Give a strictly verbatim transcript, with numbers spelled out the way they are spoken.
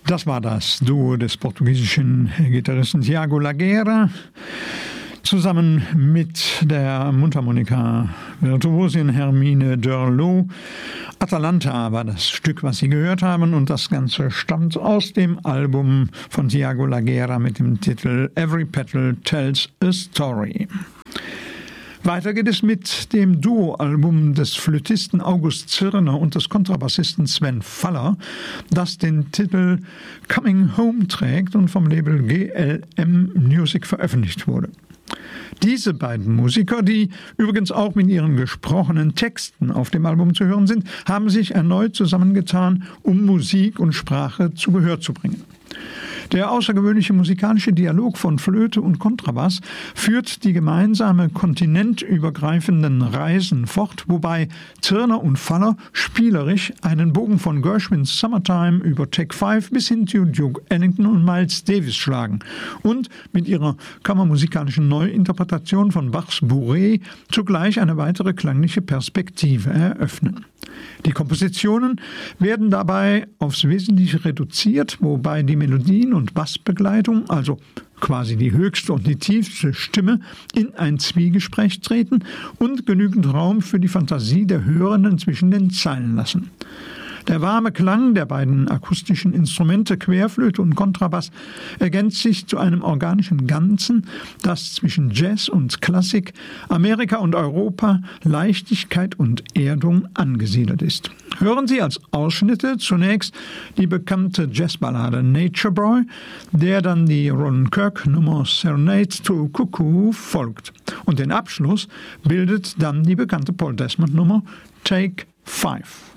Das war das Duo des portugiesischen Gitarristen Tiago Laguerra zusammen mit der Mundharmonika-Virtuosin Hermine Derlot. Atalanta war das Stück, was Sie gehört haben, und das Ganze stammt aus dem Album von Tiago Laguerra mit dem Titel Every Petal Tells a Story. Weiter geht es mit dem Duo-Album des Flötisten August Zirner und des Kontrabassisten Sven Faller, das den Titel Coming Home trägt und vom Label G L M Music veröffentlicht wurde. Diese beiden Musiker, die übrigens auch mit ihren gesprochenen Texten auf dem Album zu hören sind, haben sich erneut zusammengetan, um Musik und Sprache zu Gehör zu bringen. Der außergewöhnliche musikalische Dialog von Flöte und Kontrabass führt die gemeinsame kontinentübergreifenden Reisen fort, wobei Zirner und Faller spielerisch einen Bogen von Gershwins Summertime über Take Five bis hin zu Duke Ellington und Miles Davis schlagen und mit ihrer kammermusikalischen Neuinterpretation von Bachs Bourrée zugleich eine weitere klangliche Perspektive eröffnen. Die Kompositionen werden dabei aufs Wesentliche reduziert, wobei die Melodien und Bassbegleitung, also quasi die höchste und die tiefste Stimme, in ein Zwiegespräch treten und genügend Raum für die Fantasie der Hörenden zwischen den Zeilen lassen. Der warme Klang der beiden akustischen Instrumente Querflöte und Kontrabass ergänzt sich zu einem organischen Ganzen, das zwischen Jazz und Klassik, Amerika und Europa, Leichtigkeit und Erdung angesiedelt ist. Hören Sie als Ausschnitte zunächst die bekannte Jazzballade Nature Boy, der dann die Roland Kirk Nummer Serenade to Cuckoo folgt. Und den Abschluss bildet dann die bekannte Paul Desmond Nummer Take Five.